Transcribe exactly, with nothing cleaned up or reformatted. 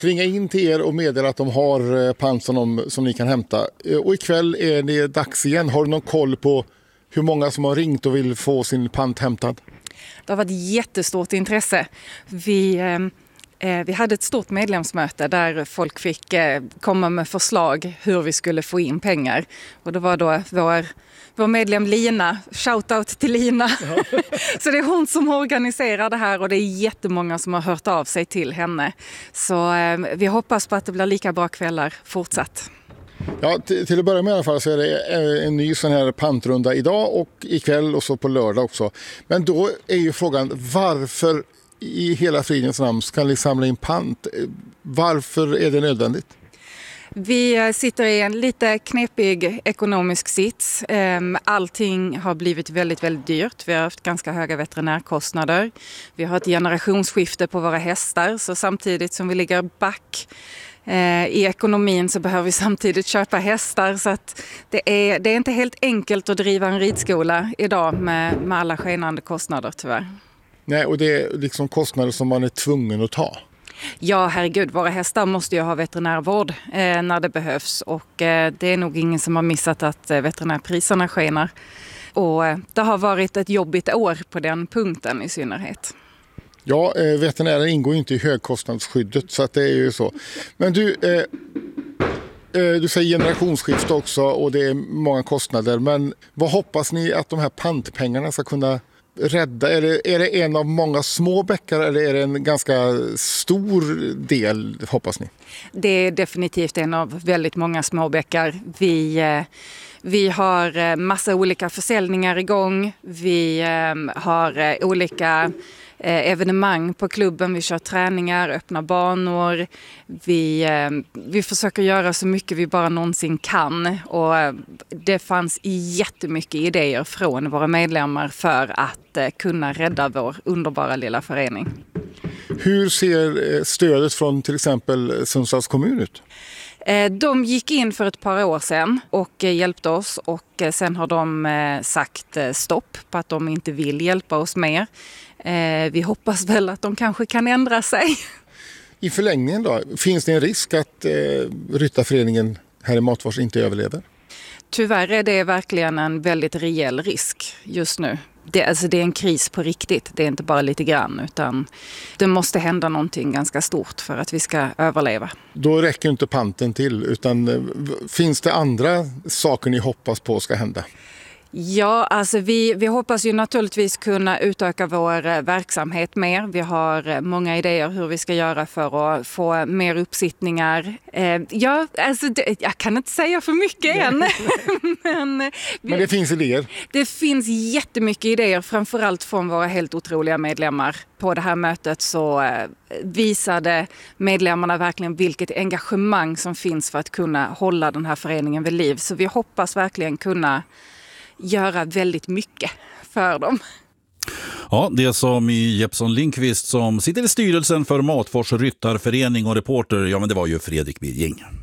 ringa in till er och meddela att de har pant som, de, som ni kan hämta. Och ikväll är det dags igen. Har du någon koll på hur många som har ringt och vill få sin pant hämtad? Det har varit jättestort intresse. Vi, eh, vi hade ett stort medlemsmöte där folk fick eh, komma med förslag hur vi skulle få in pengar. Och det var då vår, vår medlem Lina, shoutout till Lina. Ja. Så det är hon som organiserar det här och det är jättemånga som har hört av sig till henne. Så eh, vi hoppas på att det blir lika bra kvällar fortsatt. Ja, till, till att börja med i alla fall så är det en ny sån här pantrunda idag och ikväll och så på lördag också. Men då är ju frågan, varför i hela fridens namn ska ni samla in pant? Varför är det nödvändigt? Vi sitter i en lite knepig ekonomisk sits. Allting har blivit väldigt, väldigt dyrt. Vi har haft ganska höga veterinärkostnader. Vi har ett generationsskifte på våra hästar, så samtidigt som vi ligger back i ekonomin så behöver vi samtidigt köpa hästar, så att det är, det är inte helt enkelt att driva en ridskola idag med, med alla skenande kostnader tyvärr. Nej, och det är liksom kostnader som man är tvungen att ta. Ja, herregud, våra hästar måste ju ha veterinärvård eh, när det behövs och eh, det är nog ingen som har missat att eh, veterinärpriserna skenar. Och eh, det har varit ett jobbigt år på den punkten i synnerhet. Ja, eh, veterinärer ingår inte i högkostnadsskyddet så att det är ju så. Men du, eh, eh, du säger generationsskifte också och det är många kostnader. Men vad hoppas ni att de här pantpengarna ska kunna rädda? Är det, är det en av många små bäckar eller är det en ganska stor del, hoppas ni? Det är definitivt en av väldigt många små bäckar. Vi... Eh, Vi har massa olika försäljningar igång. Vi har olika evenemang på klubben. Vi kör träningar, öppna banor. Vi, vi försöker göra så mycket vi bara någonsin kan. Och det fanns jättemycket idéer från våra medlemmar för att kunna rädda vår underbara lilla förening. Hur ser stödet från till exempel Sundsvalls kommun ut? De gick in för ett par år sedan och hjälpte oss och sen har de sagt stopp på att de inte vill hjälpa oss mer. Vi hoppas väl att de kanske kan ändra sig. I förlängningen då, finns det en risk att Ryttarföreningen här i Matfors inte överlever? Tyvärr är det verkligen en väldigt rejäl risk just nu. Det, alltså det är en kris på riktigt, det är inte bara lite grann utan det måste hända någonting ganska stort för att vi ska överleva. Då räcker inte panten till utan finns det andra saker ni hoppas på ska hända? Ja, alltså vi, vi hoppas ju naturligtvis kunna utöka vår verksamhet mer. Vi har många idéer hur vi ska göra för att få mer uppsittningar. Eh, ja, alltså det, jag kan inte säga för mycket än. Men, vi, Men det finns idéer? Det finns jättemycket idéer, framförallt från våra helt otroliga medlemmar. På det här mötet så eh, visade medlemmarna verkligen vilket engagemang som finns för att kunna hålla den här föreningen vid liv. Så vi hoppas verkligen kunna göra väldigt mycket för dem. Ja, det som i Jeppson Lindqvist som sitter i styrelsen för Matfors Ryttarförening och reporter, ja men det var ju Fredrik Birging.